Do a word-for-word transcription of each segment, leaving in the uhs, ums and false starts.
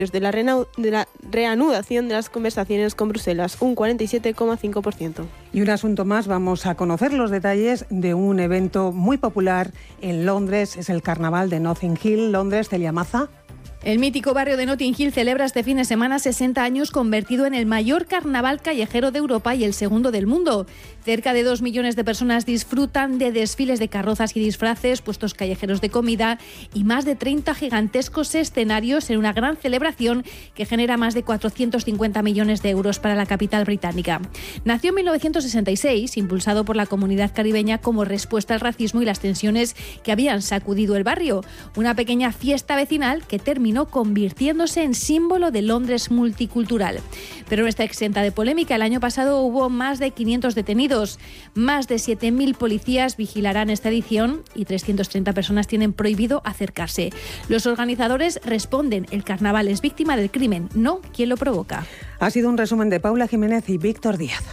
de la, rena- de la reanudación de las conversaciones con Bruselas, un cuarenta y siete coma cinco por ciento. Y un asunto más, vamos a conocer los detalles de un evento muy popular en Londres, es el Carnaval de Notting Hill. Londres, Celia Maza. El mítico barrio de Notting Hill celebra este fin de semana sesenta años, convertido en el mayor carnaval callejero de Europa y el segundo del mundo. Cerca de dos millones de personas disfrutan de desfiles de carrozas y disfraces, puestos callejeros de comida y más de treinta gigantescos escenarios en una gran celebración que genera más de cuatrocientos cincuenta millones de euros para la capital británica. Nació en mil novecientos sesenta y seis, impulsado por la comunidad caribeña como respuesta al racismo y las tensiones que habían sacudido el barrio. Una pequeña fiesta vecinal que terminó convirtiéndose en símbolo de Londres multicultural. Pero no está exenta de polémica. El año pasado hubo más de quinientos detenidos. Más de siete mil policías vigilarán esta edición y trescientas treinta personas tienen prohibido acercarse. Los organizadores responden: el carnaval es víctima del crimen, no quien lo provoca. Ha sido un resumen de Paula Jiménez y Víctor Díaz.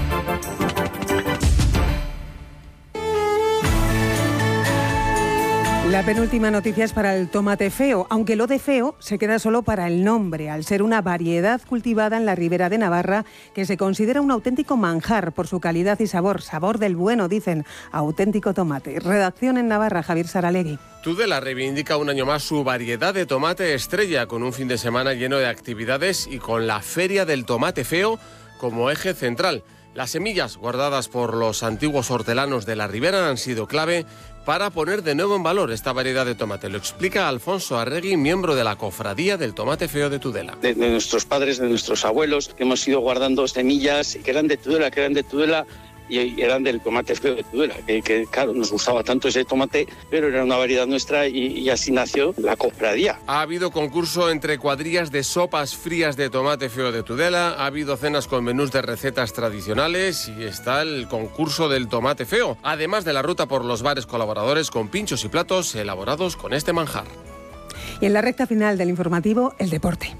La penúltima noticia es para el tomate feo, aunque lo de feo se queda solo para el nombre, al ser una variedad cultivada en la Ribera de Navarra que se considera un auténtico manjar por su calidad y sabor. Sabor del bueno, dicen, auténtico tomate. Redacción en Navarra, Javier Saralegui. Tudela reivindica un año más su variedad de tomate estrella, con un fin de semana lleno de actividades y con la Feria del Tomate Feo como eje central. Las semillas guardadas por los antiguos hortelanos de la Ribera han sido clave para poner de nuevo en valor esta variedad de tomate. Lo explica Alfonso Arregui, miembro de la Cofradía del Tomate Feo de Tudela. De, de nuestros padres, de nuestros abuelos, que hemos ido guardando semillas que eran de Tudela, que eran de Tudela y eran del tomate feo de Tudela, que, que claro, nos gustaba tanto ese tomate, pero era una variedad nuestra y, y así nació la Cofradía. Ha habido concurso entre cuadrillas de sopas frías de tomate feo de Tudela, ha habido cenas con menús de recetas tradicionales y está el concurso del tomate feo, además de la ruta por los bares colaboradores con pinchos y platos elaborados con este manjar. Y en la recta final del informativo, el deporte.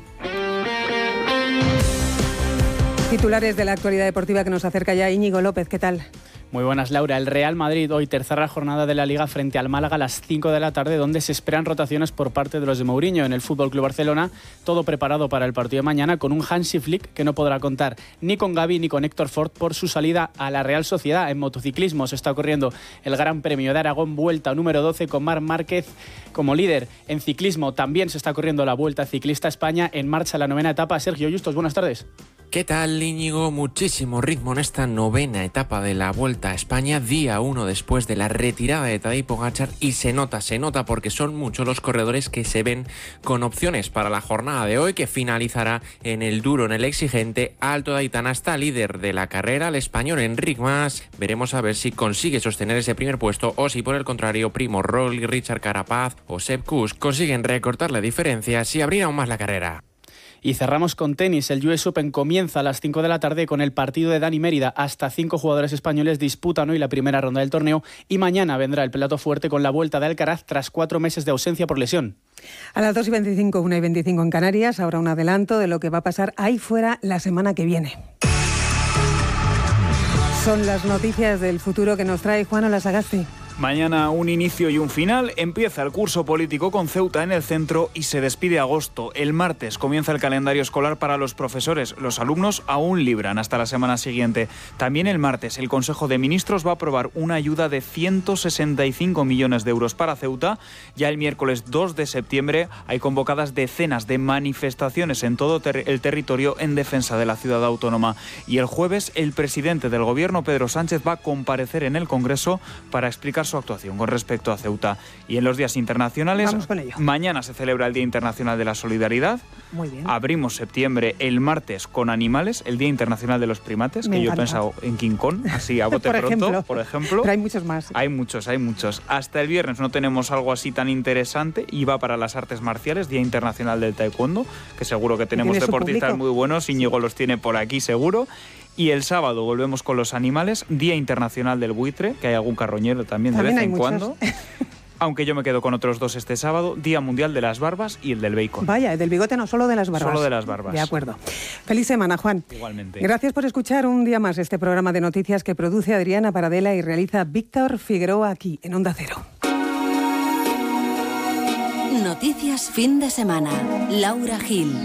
Titulares de la actualidad deportiva que nos acerca ya Íñigo López, ¿qué tal? Muy buenas, Laura. El Real Madrid hoy tercera jornada de la Liga frente al Málaga a las cinco de la tarde, donde se esperan rotaciones por parte de los de Mourinho. En el F C Barcelona, todo preparado para el partido de mañana con un Hansi Flick que no podrá contar ni con Gavi ni con Héctor Ford por su salida a la Real Sociedad. En motociclismo se está corriendo el Gran Premio de Aragón, vuelta número doce con Marc Márquez como líder. En ciclismo también se está corriendo la Vuelta Ciclista España, en marcha la novena etapa. Sergio Justos, buenas tardes. ¿Qué tal, Íñigo? Muchísimo ritmo en esta novena etapa de la Vuelta a España, día uno después de la retirada de Tadej Pogačar, y se nota, se nota porque son muchos los corredores que se ven con opciones para la jornada de hoy, que finalizará en el duro, en el exigente Alto de Aitana. Hasta líder de la carrera, el español Enric Mas. Veremos a ver si consigue sostener ese primer puesto o si por el contrario Primo Roglic, Richard Carapaz o Sepp Kuss consiguen recortar la diferencia y abrir aún más la carrera. Y cerramos con tenis. El U S Open comienza a las cinco de la tarde con el partido de Dani Mérida. Hasta cinco jugadores españoles disputan hoy la primera ronda del torneo y mañana vendrá el plato fuerte con la Vuelta de Alcaraz tras cuatro meses de ausencia por lesión. A las dos y veinticinco, una y veinticinco en Canarias, ahora un adelanto de lo que va a pasar ahí fuera la semana que viene. Son las noticias del futuro que nos trae Juan Olasagasti. Mañana un inicio y un final. Empieza el curso político con Ceuta en el centro y se despide agosto. El martes comienza el calendario escolar para los profesores. Los alumnos aún libran hasta la semana siguiente. También el martes el Consejo de Ministros va a aprobar una ayuda de ciento sesenta y cinco millones de euros para Ceuta. Ya el miércoles dos de septiembre hay convocadas decenas de manifestaciones en todo ter- el territorio en defensa de la ciudad autónoma. Y el jueves el presidente del gobierno, Pedro Sánchez, va a comparecer en el Congreso para explicar su actuación con respecto a Ceuta. Y en los días internacionales, vamos con ello. Mañana se celebra el Día Internacional de la Solidaridad. Muy bien. Abrimos septiembre el martes con animales, el Día Internacional de los Primates, Me que encanta. yo he pensado en King Kong, así a bote por pronto, ejemplo. por ejemplo. Pero hay muchos más. Hay muchos, hay muchos. Hasta el viernes no tenemos algo así tan interesante y va para las artes marciales, Día Internacional del Taekwondo, que seguro que tenemos Tiene su deportistas público. muy buenos. Íñigo los tiene por aquí seguro. Y el sábado volvemos con los animales, Día Internacional del Buitre, que hay algún carroñero también, También de vez hay en muchos. cuando. Aunque yo me quedo con otros dos este sábado, Día Mundial de las Barbas y el del Bacon. Vaya, el del bigote no, solo de las barbas. Solo de las barbas. De acuerdo. Feliz semana, Juan. Igualmente. Gracias por escuchar un día más este programa de noticias que produce Adriana Paradela y realiza Víctor Figueroa aquí en Onda Cero. Noticias fin de semana. Laura Gil.